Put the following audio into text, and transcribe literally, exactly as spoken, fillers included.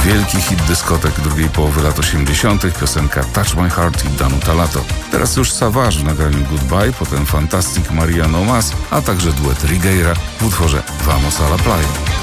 wielki hit dyskotek drugiej połowy lat osiemdziesiątych, piosenka Touch My Heart i Danuta Lato. Teraz już Savage w nagraniu Goodbye, potem Fantastic Maria No Mas, a także duet Rigueira w utworze Vamos a la Playa.